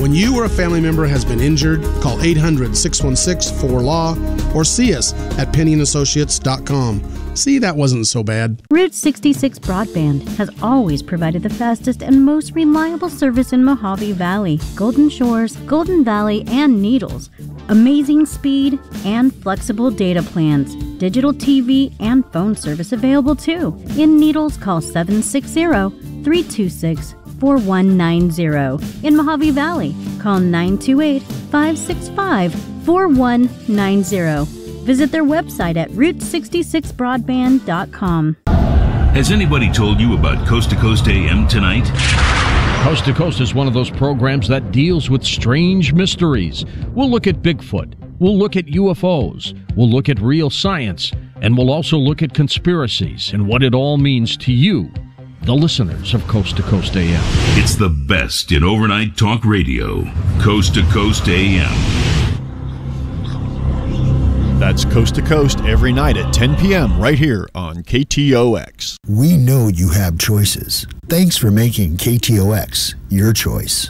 When you or a family member has been injured, call 800-616-4LAW or see us at PennyandAssociates.com. See, that wasn't so bad. Route 66 Broadband has always provided the fastest and most reliable service in Mojave Valley, Golden Shores, Golden Valley, and Needles. Amazing speed and flexible data plans. Digital TV and phone service available too. In Needles, call 760-326-4190. In Mojave Valley, call 928-565-4190. Visit their website at route66broadband.com. Has anybody told you about Coast to Coast AM tonight? Coast to Coast is one of those programs that deals with strange mysteries. We'll look at Bigfoot. We'll look at UFOs. We'll look at real science. And we'll also look at conspiracies and what it all means to you, the listeners of Coast to Coast AM. It's the best in overnight talk radio. Coast to Coast AM. That's Coast to Coast every night at 10 p.m. right here on KTOX. We know you have choices. Thanks for making KTOX your choice.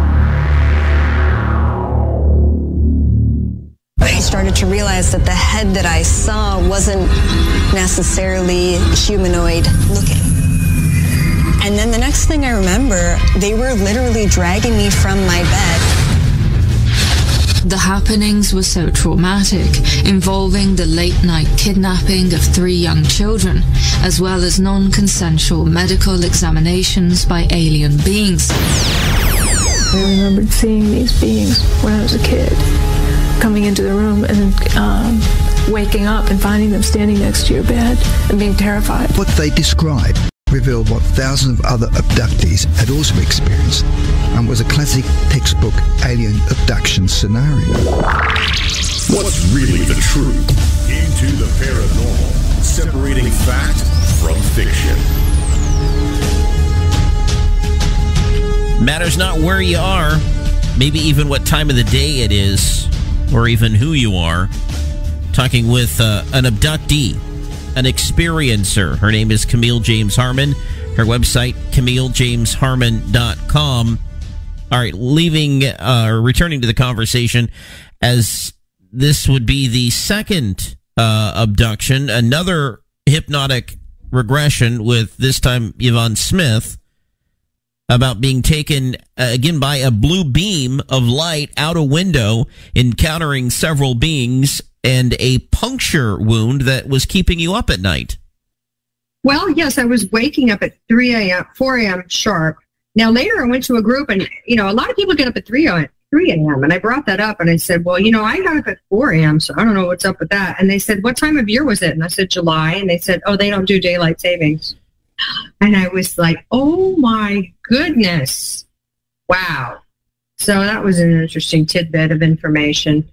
I started to realize that the head that I saw wasn't necessarily humanoid looking. And then the next thing I remember, they were literally dragging me from my bed. The happenings were so traumatic, involving the late-night kidnapping of 3 young children, as well as non-consensual medical examinations by alien beings. I remembered seeing these beings when I was a kid, coming into the room and waking up and finding them standing next to your bed and being terrified. What they described revealed what thousands of other abductees had also experienced and was a classic textbook alien abduction scenario. What's really the truth? Into the paranormal, separating fact from fiction. Matters not where you are, maybe even what time of the day it is, or even who you are. Talking with an abductee, an experiencer. Her name is Camille James Harmon. Her website, CamilleJamesHarmon.com. All right, returning to the conversation, as this would be the second abduction, another hypnotic regression with this time Yvonne Smith, about being taken again by a blue beam of light out a window, encountering several beings, and a puncture wound that was keeping you up at night. Well, yes, I was waking up at 4 a.m. sharp. Now, later I went to a group, and, a lot of people get up at 3 a.m., and I brought that up, and I said, well, I got up at 4 a.m., so I don't know what's up with that. And they said, what time of year was it? And I said, July. And they said, oh, they don't do daylight savings. And I was like, oh, my goodness. Wow. So that was an interesting tidbit of information.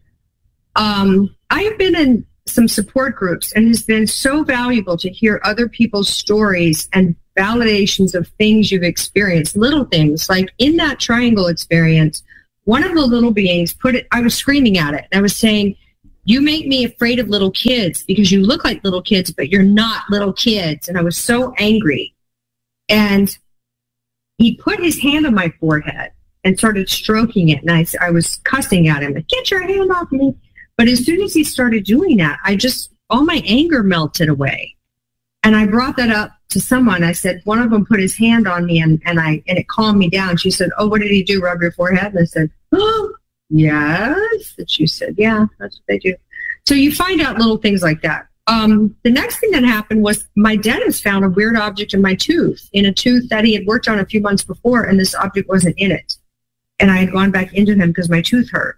I have been in some support groups, and it's been so valuable to hear other people's stories and validations of things you've experienced, little things. Like in that triangle experience, one of the little beings I was screaming at it, and I was saying, you make me afraid of little kids because you look like little kids, but you're not little kids. And I was so angry. And he put his hand on my forehead and started stroking it. And I was cussing at him, like, get your hand off me. But as soon as he started doing that, all my anger melted away. And I brought that up to someone. I said, one of them put his hand on me and it calmed me down. She said, oh, what did he do? Rub your forehead? And I said, oh, yes. And she said, yeah, that's what they do. So you find out little things like that. The next thing that happened was my dentist found a weird object in my tooth, in a tooth that he had worked on a few months before, and this object wasn't in it. And I had gone back into him because my tooth hurt.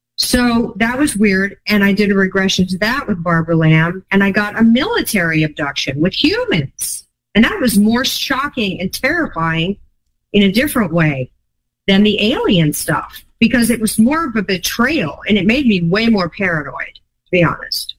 So that was weird, and I did a regression to that with Barbara Lamb, and I got a military abduction with humans. And that was more shocking and terrifying in a different way than the alien stuff, because it was more of a betrayal, and it made me way more paranoid, to be honest.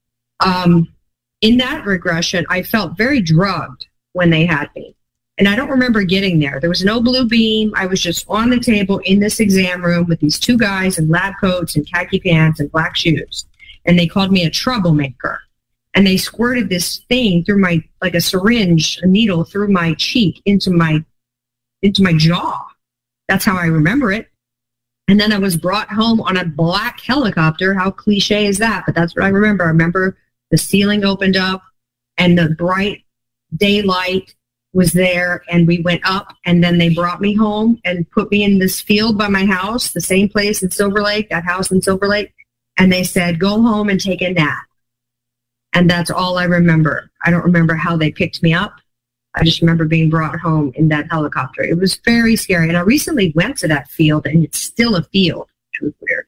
In that regression, I felt very drugged when they had me. And I don't remember getting there. There was no blue beam. I was just on the table in this exam room with these two guys in lab coats and khaki pants and black shoes. And they called me a troublemaker. And they squirted this thing through like a syringe, a needle through my cheek into my jaw. That's how I remember it. And then I was brought home on a black helicopter. How cliche is that? But that's what I remember. I remember the ceiling opened up and the bright daylight was there, and we went up, and then they brought me home and put me in this field by my house, the same place in Silver Lake, that house in Silver Lake. And they said, go home and take a nap. And that's all I remember. I don't remember how they picked me up. I just remember being brought home in that helicopter. It was very scary. And I recently went to that field, and it's still a field, which was weird.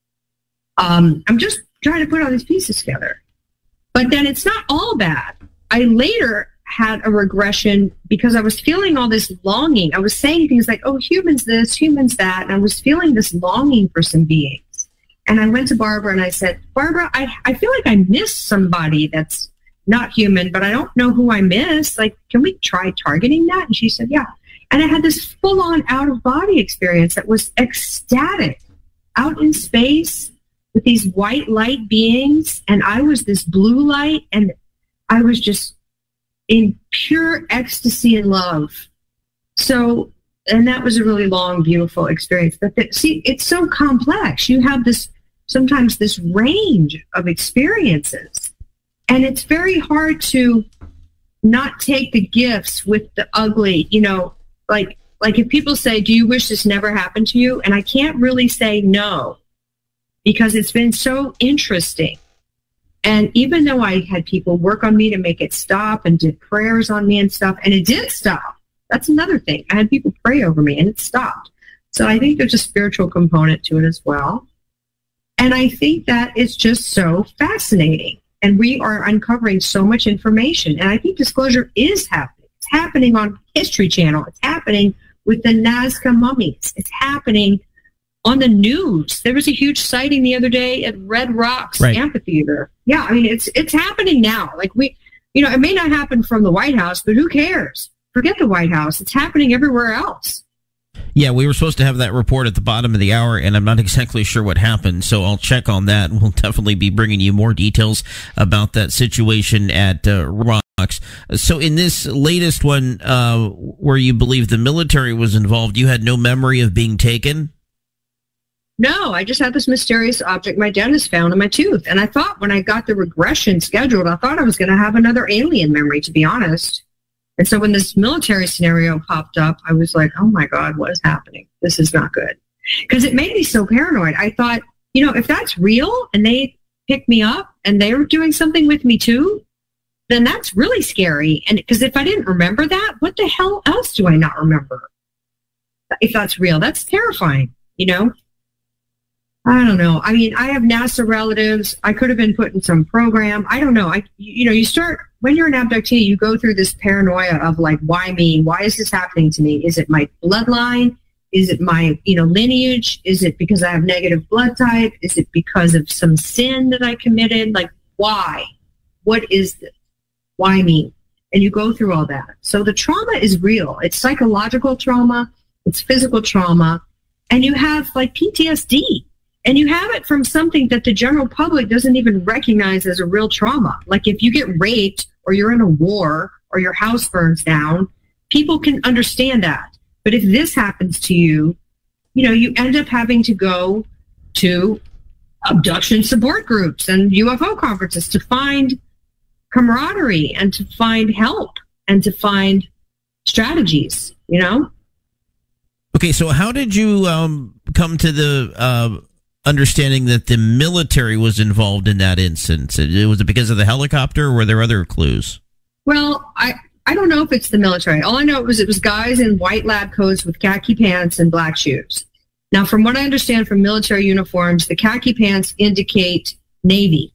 I'm just trying to put all these pieces together. But then it's not all bad. I later had a regression because I was feeling all this longing. I was saying things like, oh, humans this, humans that. And I was feeling this longing for some beings. And I went to Barbara and I said, Barbara, I feel like I missed somebody that's not human, but I don't know who I miss. Like, can we try targeting that? And she said, yeah. And I had this full-on out-of-body experience that was ecstatic, out in space with these white light beings. And I was this blue light, and I was just in pure ecstasy and love. So, and that was a really long, beautiful experience. But see, it's so complex. You have sometimes this range of experiences. And it's very hard to not take the gifts with the ugly, like if people say, do you wish this never happened to you? And I can't really say no, because it's been so interesting. And even though I had people work on me to make it stop and did prayers on me and stuff, and it did stop. That's another thing. I had people pray over me and it stopped. So I think there's a spiritual component to it as well. And I think that it's just so fascinating. And we are uncovering so much information. And I think disclosure is happening. It's happening on History Channel. It's happening with the Nazca mummies. It's happening on the news. There was a huge sighting the other day at Red Rocks Amphitheater. Yeah, I mean, it's happening now. Like it may not happen from the White House, but who cares? Forget the White House. It's happening everywhere else. Yeah, we were supposed to have that report at the bottom of the hour, and I'm not exactly sure what happened, so I'll check on that. We'll definitely be bringing you more details about that situation at Rocks. So in this latest one, where you believe the military was involved, you had no memory of being taken? No, I just had this mysterious object my dentist found in my tooth. And I thought when I got the regression scheduled, I thought I was going to have another alien memory, to be honest. And so when this military scenario popped up, I was like, oh my God, what is happening? This is not good. Because it made me so paranoid. I thought, if that's real and they pick me up and they were doing something with me too, then that's really scary. And because if I didn't remember that, what the hell else do I not remember? If that's real, that's terrifying, I don't know. I mean, I have NASA relatives. I could have been put in some program. I don't know. You start, when you're an abductee, you go through this paranoia of like, why me? Why is this happening to me? Is it my bloodline? Is it my, lineage? Is it because I have negative blood type? Is it because of some sin that I committed? Like, why? What is this? Why me? And you go through all that. So the trauma is real. It's psychological trauma. It's physical trauma. And you have like PTSD. And you have it from something that the general public doesn't even recognize as a real trauma. Like if you get raped or you're in a war or your house burns down, people can understand that. But if this happens to you, you end up having to go to abduction support groups and UFO conferences to find camaraderie and to find help and to find strategies, Okay, so how did you come to the understanding that the military was involved in that instance? Was it because of the helicopter, or were there other clues? Well, I don't know if it's the military. All I know it was guys in white lab coats with khaki pants and black shoes. Now, from what I understand from military uniforms, the khaki pants indicate Navy.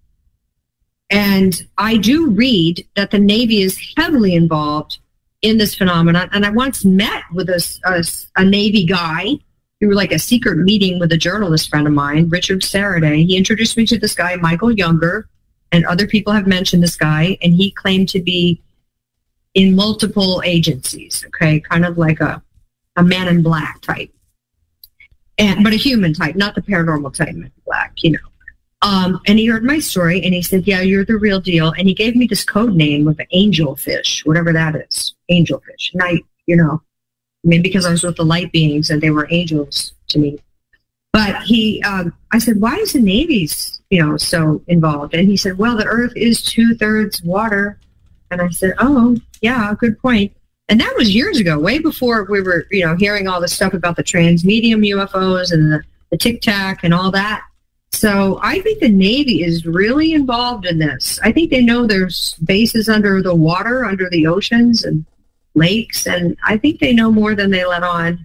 And I do read that the Navy is heavily involved in this phenomenon. And I once met with a Navy guy through like a secret meeting with a journalist friend of mine, Richard Saraday. He introduced me to this guy, Michael Younger, and other people have mentioned this guy, and he claimed to be in multiple agencies, okay, kind of like a man in black type, but a human type, not the paranormal type, man in black, And he heard my story, and he said, yeah, you're the real deal. And he gave me this code name of Angelfish, whatever that is, Angelfish. And because I was with the light beings and they were angels to me. But I said, why is the Navy, so involved? And he said, well, the Earth is 2/3 water. And I said, oh, yeah, good point. And that was years ago, way before we were, hearing all this stuff about the transmedium UFOs and the Tic Tac and all that. So I think the Navy is really involved in this. I think they know there's bases under the water, under the oceans and lakes, and I think they know more than they let on,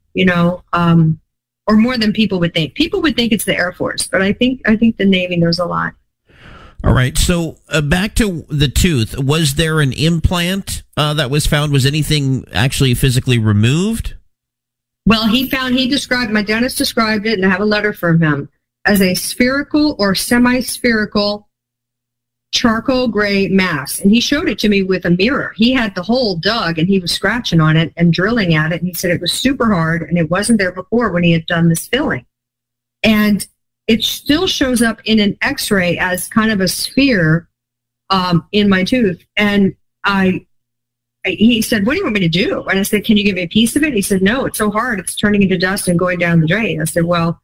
or more than people would think. People would think it's the Air Force, but I think the Navy knows a lot. All right. So back to the tooth. Was there an implant that was found? Was anything actually physically removed? Well, my dentist described it, and I have a letter from him, as a spherical or semi-spherical charcoal gray mass. And he showed it to me with a mirror. He had the hole dug, and he was scratching on it and drilling at it. And he said it was super hard, and it wasn't there before when he had done this filling. And it still shows up in an X-ray as kind of a sphere in my tooth. And he said, what do you want me to do? And I said, can you give me a piece of it? He said, no, it's so hard. It's turning into dust and going down the drain. I said, well,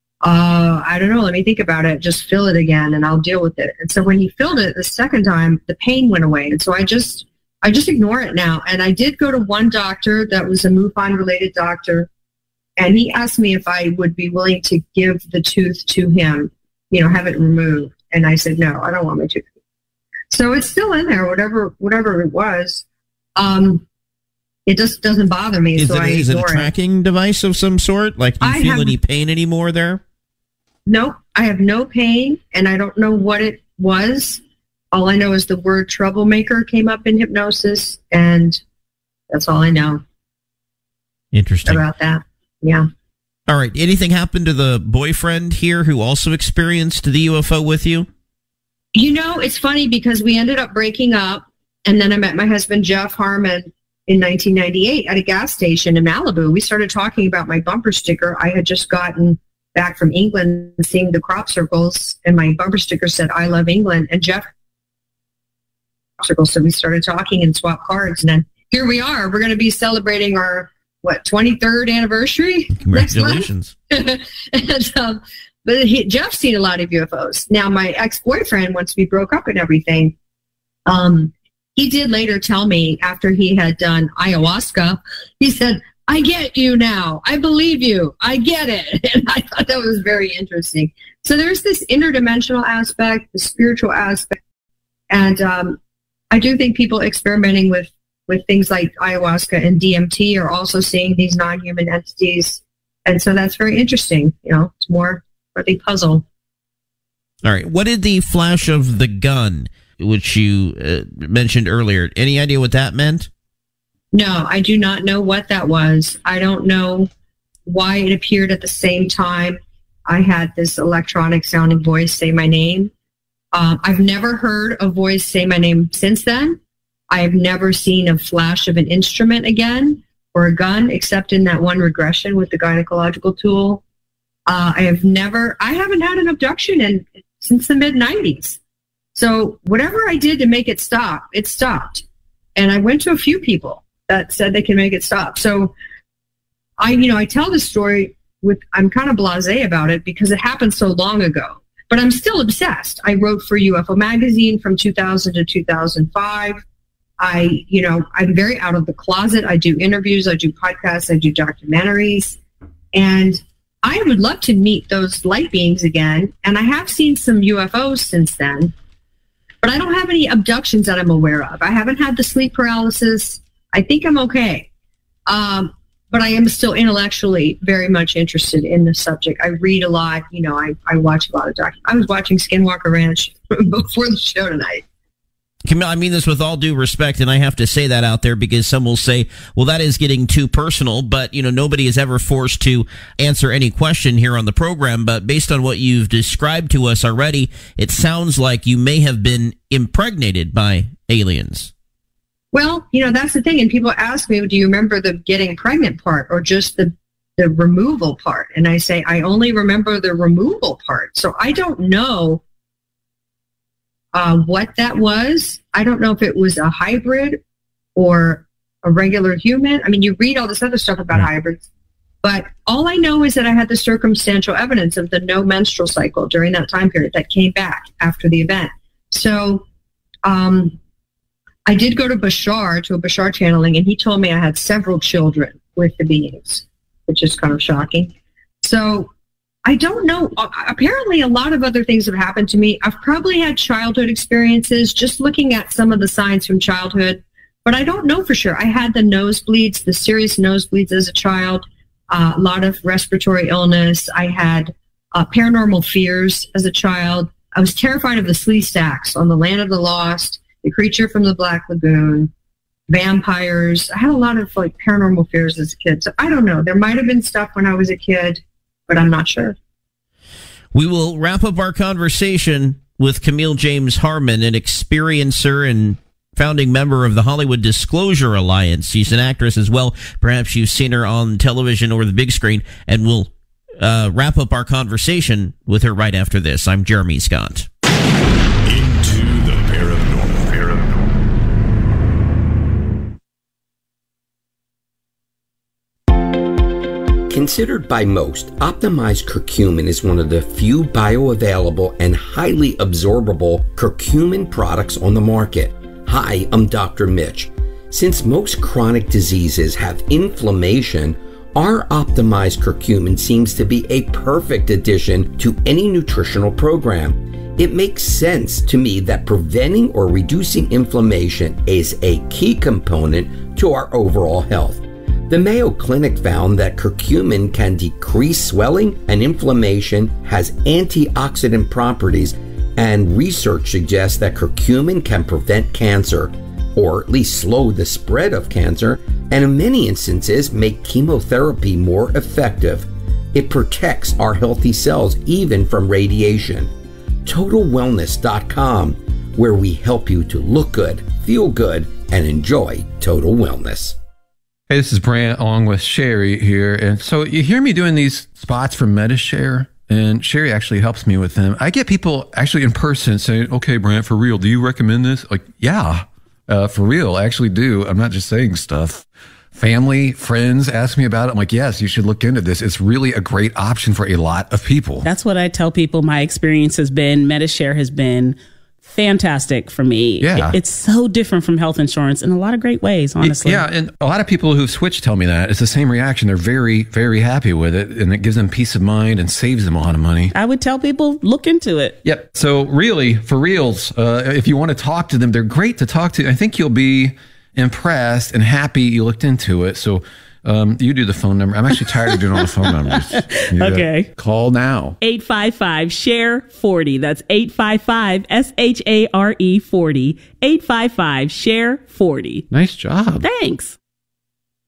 I don't know. Let me think about it. Just fill it again and I'll deal with it. And so when he filled it the second time, the pain went away. And so I just ignore it now. And I did go to one doctor that was a MUFON related doctor. And he asked me if I would be willing to give the tooth to him, have it removed. And I said, no, I don't want my tooth. So it's still in there, whatever it was. It just doesn't bother me. Is it a tracking device of some sort? Like, do you feel any pain anymore there? Nope. I have no pain, and I don't know what it was. All I know is the word troublemaker came up in hypnosis, and that's all I know. Interesting. About that. Yeah. All right. Anything happened to the boyfriend here who also experienced the UFO with you? It's funny because we ended up breaking up, and then I met my husband, Jeff Harmon, in 1998 at a gas station in Malibu. We started talking about my bumper sticker. I had just gotten back from England seeing the crop circles, and my bumper sticker said, I love England. And Jeff circles. So we started talking and swapped cards. And then here we are. We're going to be celebrating our, 23rd anniversary? Congratulations. And, but Jeff's seen a lot of UFOs. Now, my ex-boyfriend, once we broke up and everything, he did later tell me after he had done ayahuasca, he said, I get you now. I believe you. I get it. And I thought that was very interesting. So there's this interdimensional aspect, the spiritual aspect. And I do think people experimenting with things like ayahuasca and DMT are also seeing these non-human entities. And so that's very interesting. It's more for the puzzle. All right. What did the flash of the gun, which you mentioned earlier, any idea what that meant? No, I do not know what that was. I don't know why it appeared at the same time I had this electronic sounding voice say my name. I've never heard a voice say my name since then. I have never seen a flash of an instrument again or a gun, except in that one regression with the gynecological tool. I haven't had an abduction since the mid-90s. So whatever I did to make it stop, it stopped. And I went to a few people that said they can make it stop. So I tell this story I'm kind of blasé about it because it happened so long ago, but I'm still obsessed. I wrote for UFO Magazine from 2000 to 2005. I'm very out of the closet. I do interviews, I do podcasts, I do documentaries, and I would love to meet those light beings again. And I have seen some UFOs since then, but I don't have any abductions that I'm aware of. I haven't had the sleep paralysis. I think I'm okay. But I am still intellectually very much interested in the subject. I read a lot. I watch a lot of documentaries. I was watching Skinwalker Ranch before the show tonight. Camille, I mean this with all due respect, and I have to say that out there because some will say, well, that is getting too personal, but, nobody is ever forced to answer any question here on the program, but based on what you've described to us already, it sounds like you may have been impregnated by aliens. Well, that's the thing, and people ask me, do you remember the getting pregnant part or just the removal part? And I say, I only remember the removal part, so I don't know what that was. I don't know if it was a hybrid or a regular human. I mean, you read all this other stuff about hybrids. But all I know is that I had the circumstantial evidence of the no menstrual cycle during that time period that came back after the event. So I did go to a Bashar channeling, and he told me I had several children with the beings, which is kind of shocking. So I don't know. Apparently, a lot of other things have happened to me. I've probably had childhood experiences, just looking at some of the signs from childhood, but I don't know for sure. I had the nosebleeds, the serious nosebleeds as a child, a lot of respiratory illness. I had paranormal fears as a child. I was terrified of the Sleestaks on the Land of the Lost, the Creature from the Black Lagoon, vampires. I had a lot of like paranormal fears as a kid. So I don't know. There might have been stuff when I was a kid, but I'm not sure. We will wrap up our conversation with Camille James Harmon, an experiencer and founding member of the Hollywood Disclosure Alliance. She's an actress as well. Perhaps you've seen her on television or the big screen, and we'll wrap up our conversation with her right after this. I'm Jeremy Scott. Into the paranormal. Considered by most, optimized curcumin is one of the few bioavailable and highly absorbable curcumin products on the market. Hi, I'm Dr. Mitch. Since most chronic diseases have inflammation, our optimized curcumin seems to be a perfect addition to any nutritional program. It makes sense to me that preventing or reducing inflammation is a key component to our overall health. The Mayo Clinic found that curcumin can decrease swelling and inflammation, has antioxidant properties, and research suggests that curcumin can prevent cancer, or at least slow the spread of cancer, and in many instances make chemotherapy more effective. It protects our healthy cells even from radiation. TotalWellness.com, where we help you to look good, feel good, and enjoy total wellness. Hey, this is Brant along with Sherry here. And so you hear me doing these spots for MediShare, and Sherry actually helps me with them. I get people actually in person saying, okay, Brant, for real, do you recommend this? Like, yeah, for real, I actually do. I'm not just saying stuff. Family, friends ask me about it. I'm like, yes, you should look into this. It's really a great option for a lot of people. That's what I tell people my experience has been. MediShare has been fantastic for me. Yeah. It's so different from health insurance in a lot of great ways, honestly. Yeah, and a lot of people who've switched tell me that. It's the same reaction. They're very, very happy with it, and it gives them peace of mind and saves them a lot of money. I would tell people, look into it. Yep. So really, for reals, if you want to talk to them, they're great to talk to. I think you'll be impressed and happy you looked into it. So you do the phone number. I'm actually tired of doing all the phone numbers. Okay. Call now. 855-SHARE-40. That's 855-SHARE-40. 855-SHARE-40. Nice job. Thanks.